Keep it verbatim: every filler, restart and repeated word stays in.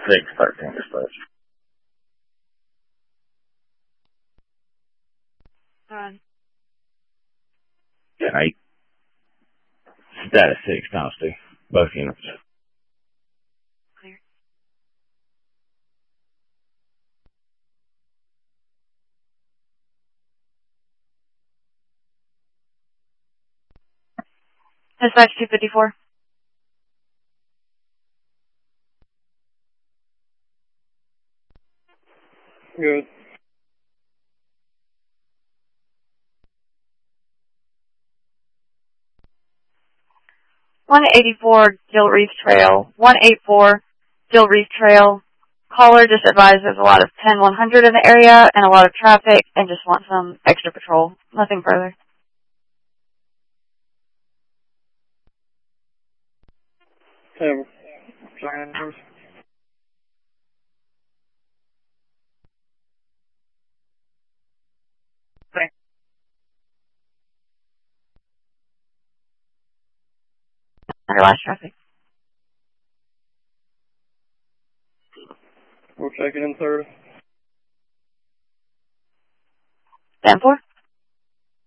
six thirteen dispatch. Run. ten eight. Status six times two. Both units. Clear. Dispatch two fifty-four. Good. one eighty-four Dill Reef Trail. one eighty-four Dill Reef Trail. Caller just advised there's a lot of ten one hundred in the area and a lot of traffic and just want some extra patrol. Nothing further. Ten. Second numbers. Under last traffic. We'll check it in third. Stand for.